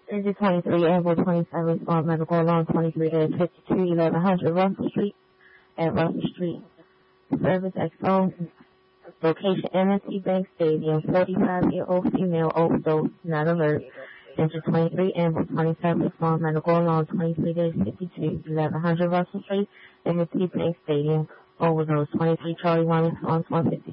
Digit 23, Amber 27, Smart Medical Alarm 23 days 52, 1100 Russell Street at Russell Street. Service XO. Location MNC Bank Stadium. 45-year-old female overdose, not alert. Digit 23, Amber 27, Smart Medical Alarm 23 days 52, 1100 Russell Street, MNC Bank Stadium. Overdose 23 Charlie 1 response 150.